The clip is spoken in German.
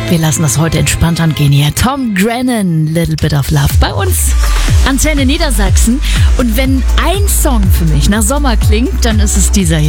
Wir lassen das heute entspannt angehen hier. Tom Grennan, Little Bit of Love bei uns. Antenne Niedersachsen. Und wenn ein Song für mich nach Sommer klingt, dann ist es dieser hier.